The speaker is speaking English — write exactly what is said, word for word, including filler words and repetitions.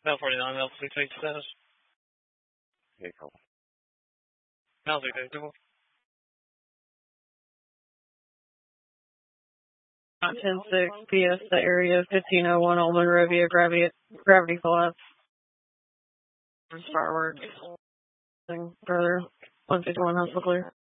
Bell forty-nine, Bell three three status. Okay, cool. Bell three three two. ten six, P S to area fifteen oh one, Old Monrovia, gravity, gravity collapse. Fireworks. Further, one fifty-one, hospital clear.